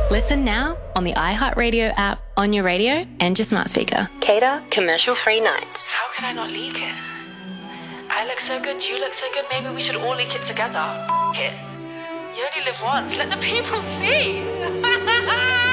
Listen now on the iHeartRadio app, on your radio, and your smart speaker. Cater commercial-free nights. How could I not leak it? I look so good, you look so good, maybe we should all leak it together. F*** it. You only live once, let the people see.